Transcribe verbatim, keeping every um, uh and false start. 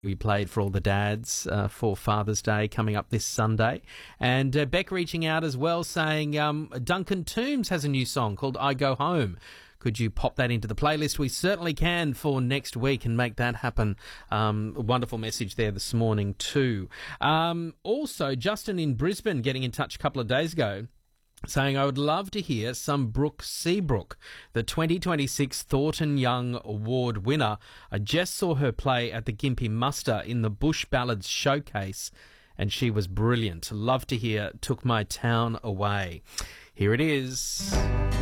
we played for all the dads uh, for Father's Day coming up this Sunday. And uh, Beck reaching out as well saying um, Duncan Toombs has a new song called I Go Home. Could you pop that into the playlist? We certainly can for next week and make that happen. Um, a wonderful message there this morning too. Um, also, Justin in Brisbane getting in touch a couple of days ago, saying, I would love to hear some Brooke Seabrook, the twenty twenty-six Thornton Young Award winner. I just saw her play at the Gympie Muster in the Bush Ballads Showcase, and she was brilliant. Love to hear Took My Town Away. Here it is.